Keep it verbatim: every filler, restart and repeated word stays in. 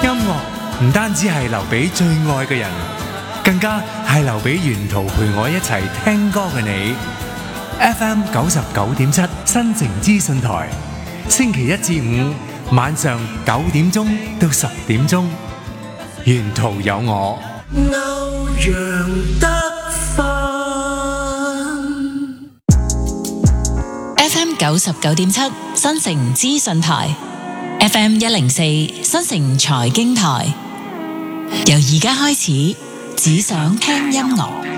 音樂唔單止係留俾最愛嘅人，更加係留俾沿途陪我一齊聽歌嘅你。F M 九十九點七新城資訊台，星期一至五晚上九點鐘到十點鐘，沿途有我。 歐陽德 F M 九十九點七新城資訊台，F M 一零四新城財經台，由而家開始，只想聽音樂。